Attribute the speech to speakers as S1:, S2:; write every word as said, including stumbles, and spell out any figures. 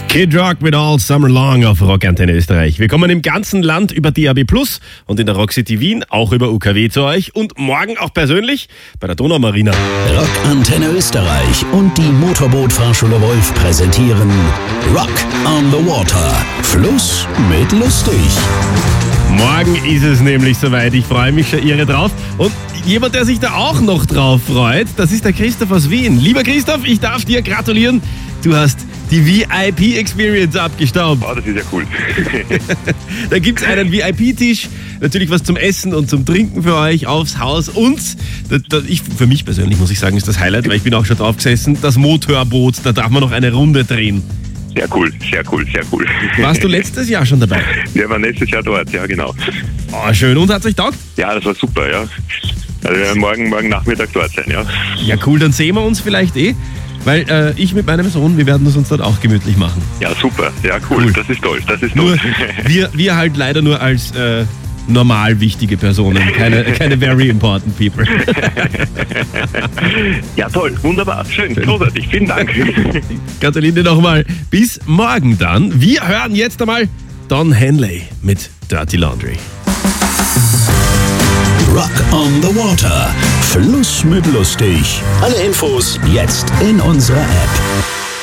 S1: Kid Rock mit All Summer Long auf Rockantenne Österreich. Wir kommen im ganzen Land über D A B Plus und in der Rockcity Wien auch über U K W zu euch und morgen auch persönlich bei der Donaumarina.
S2: Rockantenne Österreich und die Motorbootfahrschule Wolf präsentieren Rock on the Water. Fluss mit lustig.
S1: Morgen ist es nämlich soweit. Ich freue mich schon irre drauf. Und jemand, der sich da auch noch drauf freut, das ist der Christoph aus Wien. Lieber Christoph, ich darf dir gratulieren. Du hast die V I P-Experience abgestaubt.
S3: Oh, das ist ja cool.
S1: Da gibt es einen V I P-Tisch, natürlich was zum Essen und zum Trinken für euch aufs Haus. Und das, das, ich, für mich persönlich muss ich sagen, ist das Highlight, weil ich bin auch schon drauf gesessen, das Motorboot, da darf man noch eine Runde drehen.
S3: Sehr cool, sehr cool, sehr cool.
S1: Warst du letztes Jahr schon dabei?
S3: Wir waren letztes Jahr dort, ja genau.
S1: Oh, schön. Und hat's euch taugt?
S3: Ja, das war super, ja. Also wir werden morgen, morgen Nachmittag dort sein, ja.
S1: Ja, cool, dann sehen wir uns vielleicht eh. Weil äh, ich mit meinem Sohn, wir werden es uns dort auch gemütlich machen.
S3: Ja, super, ja cool,
S1: Cool.
S3: das ist toll, das ist
S1: Nur,
S3: toll.
S1: wir, wir halt leider nur als äh, normal wichtige Personen, keine, keine very important people.
S3: Ja toll, wunderbar, schön, großartig, vielen Dank.
S1: Gratuliere nochmal. Bis morgen dann. Wir hören jetzt einmal Don Henley mit Dirty Laundry.
S2: Rock on the Water. Fluss mit lustig. Alle Infos jetzt in unserer App.